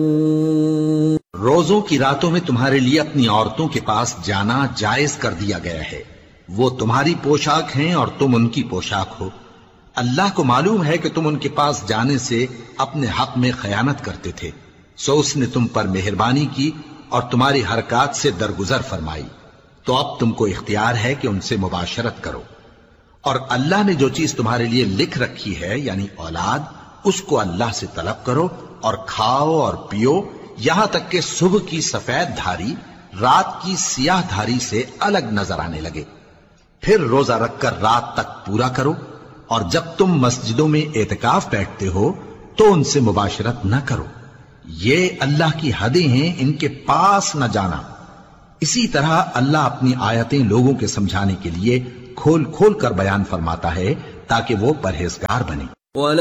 रोजों की रातों में तुम्हारे लिए अपनी औरतों के पास जाना जायज कर दिया गया है। वो तुम्हारी पोशाक हैं और तुम उनकी पोशाक हो। अल्लाह को मालूम है कि तुम उनके पास जाने से अपने हक में खयानत करते थे, सो उसने तुम पर मेहरबानी की और तुम्हारी हरकत से दरगुजर फरमाई। तो अब तुमको इख्तियार है कि उनसे मुबाशरत करो। और अल्लाह ने जो चीज तुम्हारे लिए लिख रखी है यानी औलाद, उसको अल्लाह से तलब करो और खाओ और पियो, यहां तक कि सुबह की सफेद धारी रात की सियाह धारी से अलग नजर आने लगे। फिर रोजा रखकर रात तक पूरा करो। और जब तुम मस्जिदों में एतकाफ बैठते हो तो उनसे मुबाशरत न करो। ये अल्लाह की हदें हैं, इनके पास न जाना। इसी तरह अल्लाह अपनी आयतें लोगों के समझाने के लिए खोल खोल कर बयान फरमाता है ताकि वो परहेजगार बने।